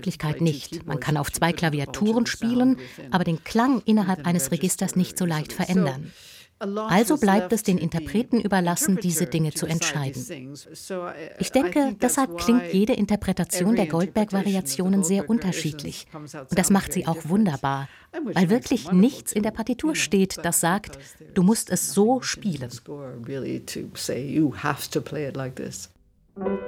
Wirklichkeit nicht. Man kann auf 2 Klaviaturen spielen, aber den Klang innerhalb eines Registers nicht so leicht verändern. Also bleibt es den Interpreten überlassen, diese Dinge zu entscheiden. Ich denke, deshalb klingt jede Interpretation der Goldberg-Variationen sehr unterschiedlich. Und das macht sie auch wunderbar, weil wirklich nichts in der Partitur steht, das sagt, du musst es so spielen.